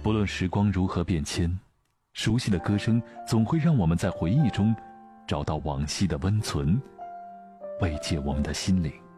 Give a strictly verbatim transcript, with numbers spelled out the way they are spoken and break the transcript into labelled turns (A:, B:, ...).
A: 不论时光如何变迁，熟悉的歌声总会让我们在回忆中找到往昔的温存，慰藉我们的心灵。